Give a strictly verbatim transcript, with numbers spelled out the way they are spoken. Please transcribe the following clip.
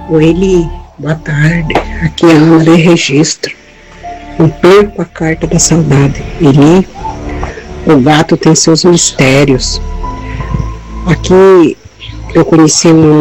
Oi, Eli, boa tarde. Aqui é a Ana de Registro. Não perco a carta da saudade. Eli, o gato tem seus mistérios. Aqui eu conheci uma